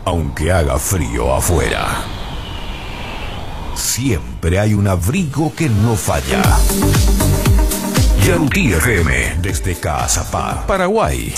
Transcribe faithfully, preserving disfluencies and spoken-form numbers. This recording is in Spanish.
aunque haga frío afuera. Siempre hay un abrigo que no falla. Yankee F M, desde Caazapá, Paraguay.